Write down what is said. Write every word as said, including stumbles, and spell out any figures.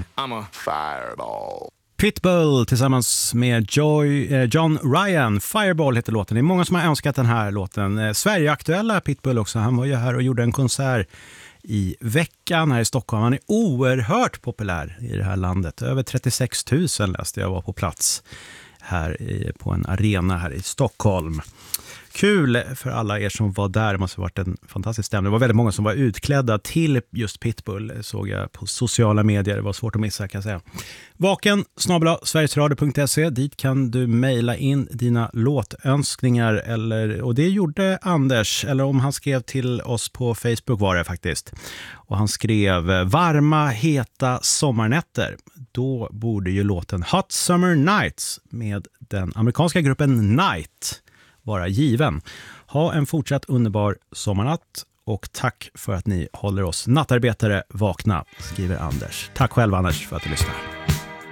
I'm a fireball. Pitbull tillsammans med Joy, eh, John Ryan. Fireball heter låten. Det är många som har önskat den här låten. Eh, Sverigeaktuella Pitbull också. Han var ju här och gjorde en konsert i veckan här i Stockholm. Han är oerhört populär i det här landet. Över trettiosex tusen läste jag var på plats här i, på en arena här i Stockholm. Kul för alla er som var där. Det måste ha varit en fantastisk stämning. Det var väldigt många som var utklädda till just Pitbull. Såg jag på sociala medier. Det var svårt att missa, kan jag säga. Vaken snabel-a sverigesradio punkt se. Dit kan du mejla in dina låtönskningar. Eller, och det gjorde Anders. Eller om han skrev till oss på Facebook var det faktiskt. Och han skrev varma, heta sommarnätter. Då borde ju låten Hot Summer Nights med den amerikanska gruppen Night vara given. Ha en fortsatt underbar sommarnatt och tack för att ni håller oss nattarbetare vakna, skriver Anders. Tack själv Anders för att du lyssnar.